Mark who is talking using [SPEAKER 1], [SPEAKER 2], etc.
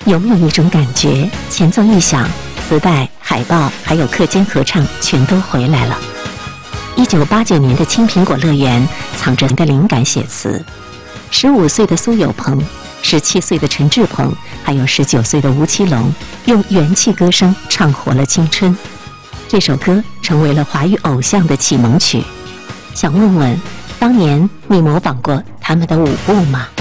[SPEAKER 1] 有没有一种感觉，前奏一响，磁带、海报还有课间合唱全都回来了？1989年的青苹果乐园藏着的灵感写词，15岁的苏有朋，17岁的陈志朋，还有19岁的吴奇隆，用元气歌声唱活了青春。这首歌成为了华语偶像的启蒙曲。想问问，当年你模仿过他们的舞步吗？